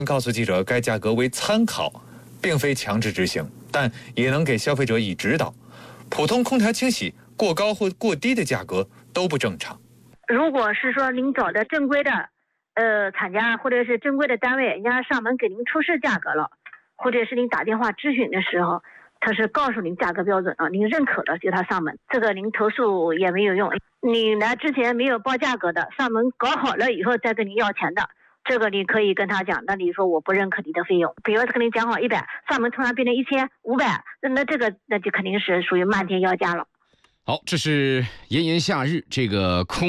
告诉记者，该价格为参考，并非强制执行，但也能给消费者以指导。普通空调清洗过高或过低的价格都不正常。 如果是说您找的正规的厂家或者是正规的单位，人家上门给您出示价格了，或者是您打电话咨询的时候，他是告诉您价格标准了，您认可了就他上门，这个您投诉也没有用。你来之前没有报价格的，上门搞好了以后再跟您要钱的，这个你可以跟他讲，那你说我不认可你的费用，比如说跟您讲好100，上门突然变成1500，那这个那就肯定是属于漫天要价了。 好，这是炎炎夏日这个空